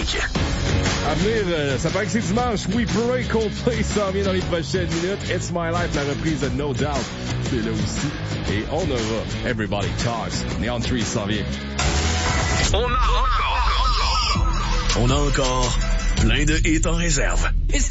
classiques. À venir, ça paraît que c'est dimanche. We Pray, Coldplay s'en vient dans les prochaines minutes. It's My Life, la reprise de No Doubt, c'est là aussi. Et on aura Everybody Talks. Neon 3 s'en vient. On a encore plein de hits en réserve.